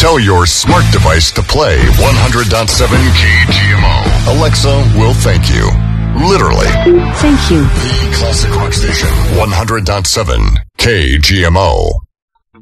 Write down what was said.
Tell your smart device to play 100.7 KGMO. Alexa will thank you. Literally. Thank you. The classic rock station. 100.7 KGMO.